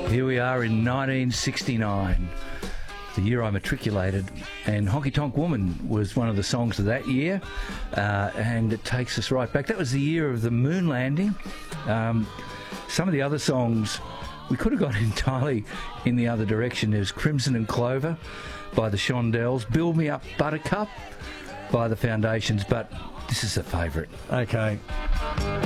Here we are in 1969, the year I matriculated, and Honky Tonk Woman was one of the songs of that year, and it takes us right back. That was the year of the moon landing. Some of the other songs, we could have gone entirely in the other direction. There's Crimson and Clover by the Shondells, Build Me Up Buttercup by the Foundations, but this is a favourite. Okay.